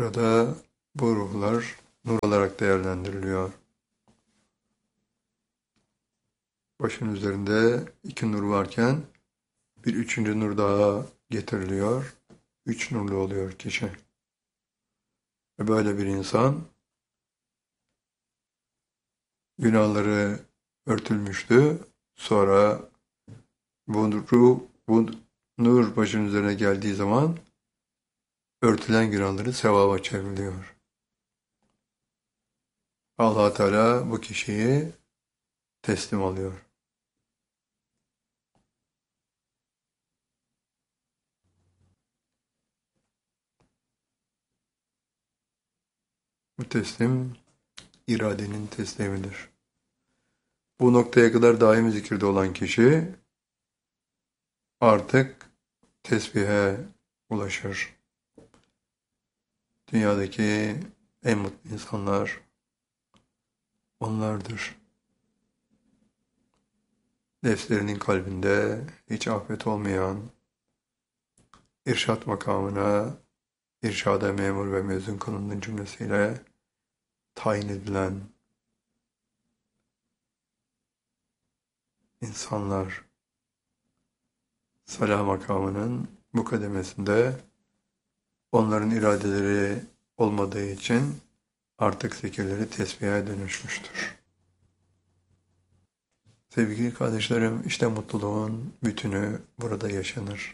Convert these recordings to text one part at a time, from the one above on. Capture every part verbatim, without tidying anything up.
Burada bu ruhlar nur olarak değerlendiriliyor. Başın üzerinde iki nur varken bir üçüncü nur daha getiriliyor. Üç nurlu oluyor kişi. Ve böyle bir insan günahları örtülmüştü. Sonra bu, ruh, bu nur başın üzerine geldiği zaman örtülen günahları sevaba çevriliyor. Allah Teala bu kişiyi teslim alıyor. Bu teslim iradenin teslimidir. Bu noktaya kadar daimi zikirde olan kişi artık tesbihe ulaşır. Dünyadaki en mutlu insanlar onlardır. Nefslerinin kalbinde hiç afet olmayan, irşat makamına, irşada memur ve mezun kılındığı cümlesiyle tayin edilen insanlar, salah makamının bu kademesinde onların iradeleri olmadığı için artık zikirleri tesbihe dönüşmüştür. Sevgili kardeşlerim, işte mutluluğun bütünü burada yaşanır.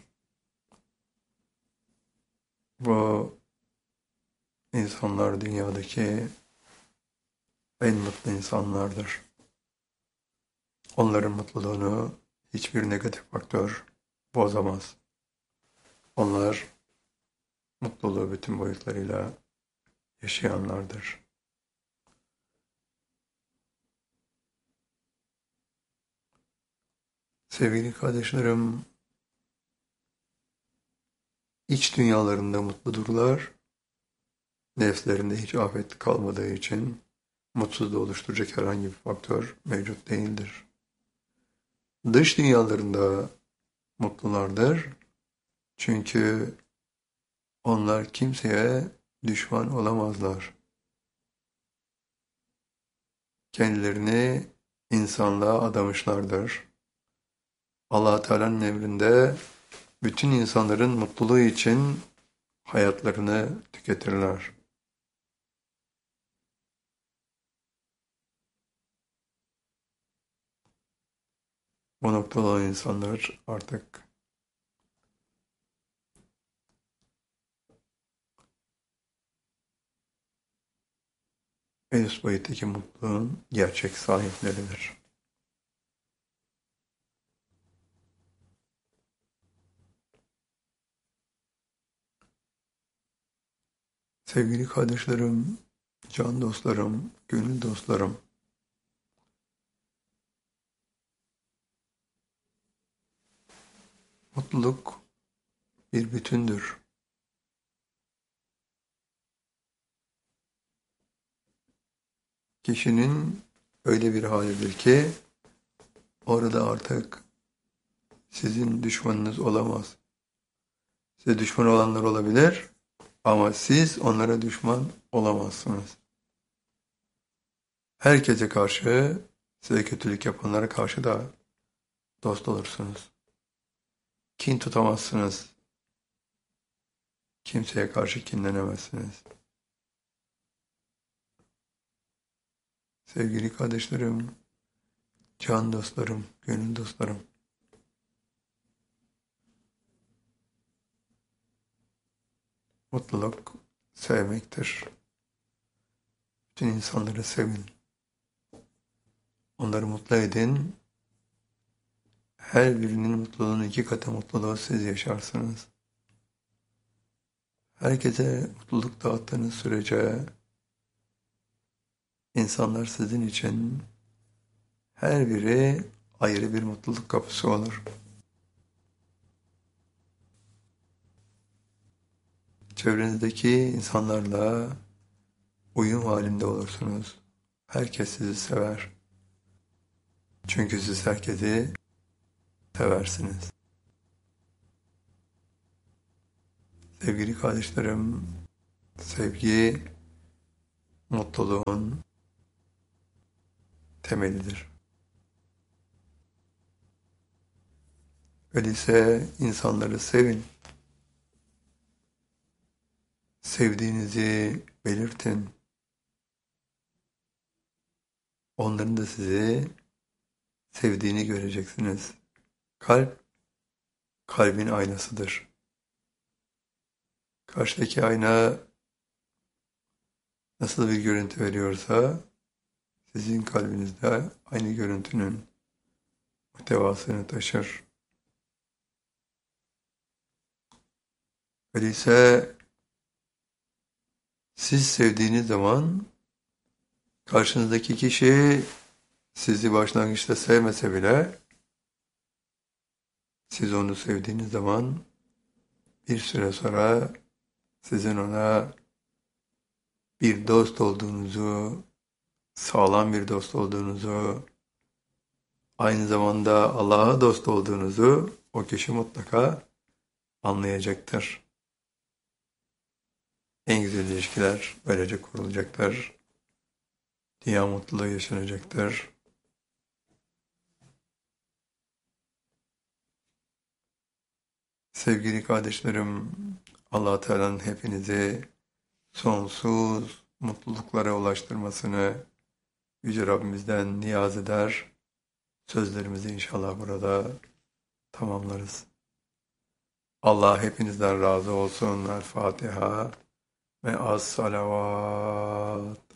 Bu insanlar dünyadaki en mutlu insanlardır. Onların mutluluğunu hiçbir negatif faktör bozamaz. Onlar mutluluğu bütün boyutlarıyla yaşayanlardır. Sevgili kardeşlerim, iç dünyalarında mutludurlar, nefslerinde hiç afet kalmadığı için mutsuzluğu oluşturacak herhangi bir faktör mevcut değildir. Dış dünyalarında mutlulardır, çünkü onlar kimseye düşman olamazlar. Kendilerini insanlığa adamışlardır. Allah Teala'nın emrinde bütün insanların mutluluğu için hayatlarını tüketirler. Bu noktada olan insanlar artık en üst boyuttaki mutluluğun gerçek sahipleridir. Sevgili kardeşlerim, can dostlarım, gönül dostlarım, mutluluk bir bütündür. Kişinin öyle bir halidir ki orada artık sizin düşmanınız olamaz. Size düşman olanlar olabilir ama siz onlara düşman olamazsınız. Herkese karşı, size kötülük yapanlara karşı da dost olursunuz. Kin tutamazsınız. Kimseye karşı kinlenemezsiniz. Sevgili kardeşlerim, can dostlarım, gönül dostlarım, mutluluk sevmektir. Bütün insanları sevin. Onları mutlu edin. Her birinin mutluluğunun iki katı mutluluğu siz yaşarsınız. Herkese mutluluk dağıttığınız sürece insanlar sizin için her biri ayrı bir mutluluk kapısı olur. Çevrenizdeki insanlarla uyum halinde olursunuz. Herkes sizi sever. Çünkü siz herkesi seversiniz. Sevgili kardeşlerim, Sevgi mutluluğun temelidir. Öyleyse insanları sevin. Sevdiğinizi belirtin. Onların da sizi sevdiğini göreceksiniz. Kalp, kalbin aynasıdır. Karşıdaki ayna nasıl bir görüntü veriyorsa, sizin kalbinizde aynı görüntünün muhtevasını taşır. Öyleyse siz sevdiğiniz zaman karşınızdaki kişi sizi başlangıçta sevmese bile siz onu sevdiğiniz zaman bir süre sonra sizin ona bir dost olduğunuzu, sağlam bir dost olduğunuzu, aynı zamanda Allah'a dost olduğunuzu o kişi mutlaka anlayacaktır. En güzel ilişkiler böylece kurulacaktır. Dünya mutluluğu yaşanacaktır. Sevgili kardeşlerim, Allah Teala'nın hepinizi sonsuz mutluluklara ulaştırmasını Yüce Rabbimizden niyaz eder. Sözlerimizi inşallah burada tamamlarız. Allah hepinizden razı olsun. El Fatiha ve as salavat.